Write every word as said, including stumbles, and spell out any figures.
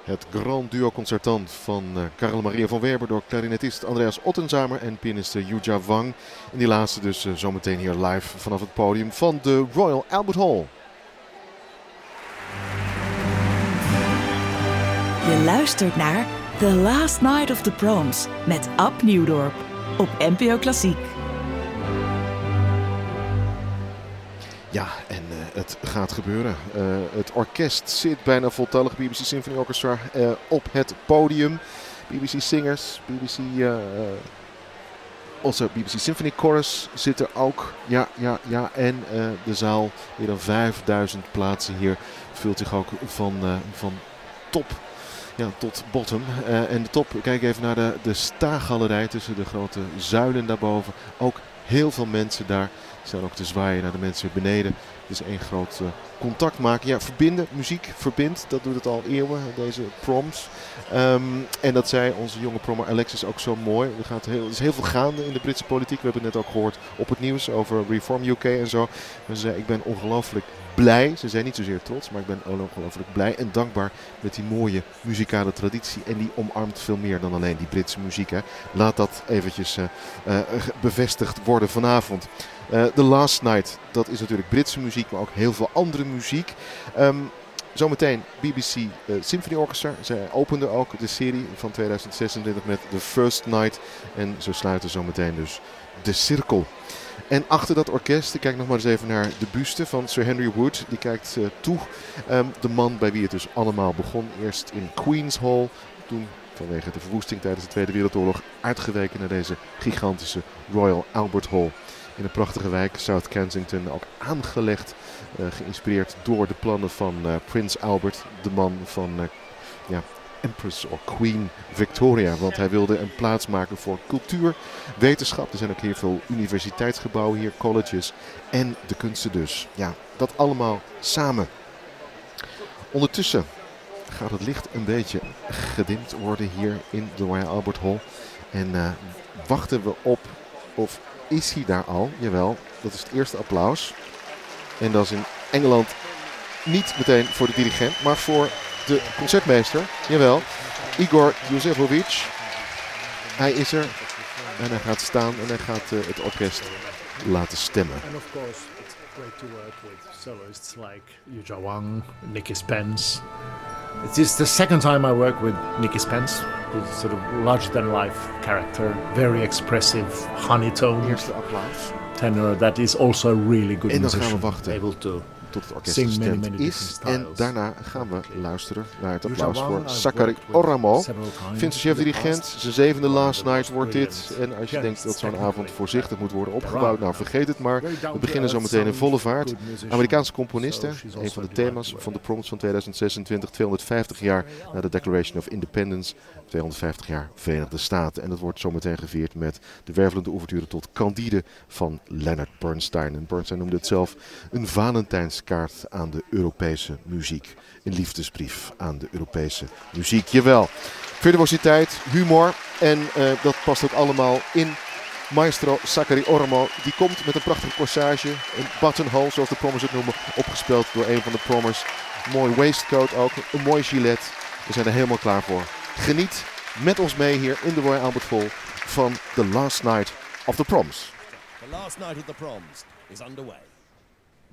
Het Grand Duo Concertant van uh, Karel Maria van Werber door klarinetist Andreas Ottenzamer en pianiste Yuja Wang. En die laatste dus uh, zometeen hier live vanaf het podium van de Royal Albert Hall. Je luistert naar The Last Night of the Proms met Ab Nieuwdorp op N P O Klassiek. Ja, en uh, het gaat gebeuren. Uh, het orkest zit bijna voltallig, B B C Symphony Orchestra, uh, op het podium. B B C Singers, B B C, uh, uh, also B B C Symphony Chorus zit er ook. Ja, ja, ja. En uh, de zaal, meer dan vijfduizend plaatsen hier, vult zich ook van, uh, van top ja, tot bottom. Uh, en de top, kijk even naar de, de staaggalerij tussen de grote zuilen daarboven. Ook heel veel mensen daar. Die staan ook te zwaaien naar de mensen beneden. Het is één groot uh, contact maken. Ja, verbinden, muziek verbindt. Dat doet het al eeuwen, deze proms. Um, en dat zei onze jonge prommer Alexis ook zo mooi. Er, gaat heel, er is heel veel gaande in de Britse politiek. We hebben het net ook gehoord op het nieuws over Reform U K en zo. Maar ze zei, ik ben ongelooflijk blij. Ze zijn niet zozeer trots, maar ik ben ongelooflijk blij en dankbaar met die mooie muzikale traditie. En die omarmt veel meer dan alleen die Britse muziek. Hè. Laat dat eventjes uh, uh, bevestigd worden vanavond. Uh, The Last Night, dat is natuurlijk Britse muziek, maar ook heel veel andere muziek. Um, zometeen B B C uh, Symphony Orchestra. Zij openden ook de serie van tweeduizend zesentwintig met The First Night. En zo sluiten zometeen dus de cirkel. En achter dat orkest, ik kijk nog maar eens even naar de buste van Sir Henry Wood. Die kijkt uh, toe. Um, de man bij wie het dus allemaal begon. Eerst in Queen's Hall, toen vanwege de verwoesting tijdens de Tweede Wereldoorlog uitgeweken naar deze gigantische Royal Albert Hall. In een prachtige wijk, South Kensington, ook aangelegd, uh, geïnspireerd door de plannen van uh, Prins Albert, de man van uh, ja, Empress of Queen Victoria. Want hij wilde een plaats maken voor cultuur, wetenschap. Er zijn ook heel veel universiteitsgebouwen hier, colleges en de kunsten dus. Ja, dat allemaal samen. Ondertussen gaat het licht een beetje gedimd worden hier in de Royal Albert Hall. En uh, wachten we op of... Is hij daar al? Jawel, dat is het eerste applaus. En dat is in Engeland niet meteen voor de dirigent, maar voor de concertmeester. Jawel, Igor Josefovic. Hij is er en hij gaat staan en hij gaat uh, het orkest laten stemmen. And of course, it's great to work with soloists like Yuja Wang, Nicky Spence. It is the second time I work with Nicky Spence. He's sort of larger than life character, very expressive, honeytone. Eerste applaus. Tenor that is also really good en dan musician. gaan we wachten able to tot het orkest sing gestemd many, many is. En daarna gaan we luisteren naar het applaus Yuja voor Wang, Sakari Oramo. Finse chef-dirigent. Zijn zevende Last Night wordt dit. En als je denkt dat zo'n avond voorzichtig moet worden opgebouwd, nou vergeet het maar. We beginnen zo meteen in volle vaart. Amerikaanse componiste. Een van de thema's van de proms van tweeduizend zesentwintig. tweehonderdvijftig jaar na de Declaration of Independence. tweehonderdvijftig jaar Verenigde Staten. En dat wordt zometeen gevierd met de wervelende ouverture tot Candide van Leonard Bernstein. En Bernstein noemde het zelf een Valentijnskaart aan de Europese muziek. Een liefdesbrief aan de Europese muziek. Jawel. Virtuositeit, humor en uh, dat past ook allemaal in maestro Sakari Oramo. Die komt met een prachtige corsage, een buttonhole zoals de prommers het noemen, opgespeeld door een van de prommers. Mooi waistcoat ook, een mooi gilet. We zijn er helemaal klaar voor. Geniet met ons mee hier in de Royal Albert Hall van The Last Night of the Proms. The Last Night of the Proms is underway.